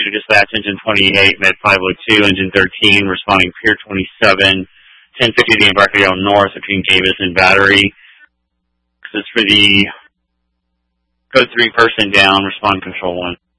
dispatch, engine 28, med 502, engine 13, responding Pier 27, 1050 the Embarcadero North between Davis and Battery. This is for the code 3 person down, respond control 1.